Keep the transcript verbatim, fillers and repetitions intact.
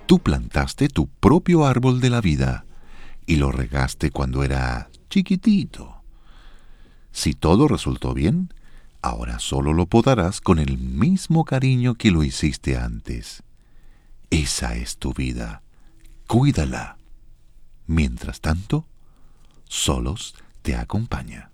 Tú plantaste tu propio árbol de la vida y lo regaste cuando era chiquitito. Si todo resultó bien, ahora solo lo podarás con el mismo cariño que lo hiciste antes. Esa es tu vida. Cuídala. Mientras tanto, Solos te acompaña.